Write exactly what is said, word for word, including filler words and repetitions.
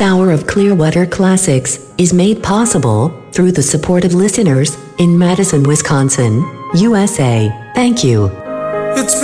This hour of Clearwater Classics is made possible through the support of listeners in Madison, Wisconsin, U S A. Thank you. It's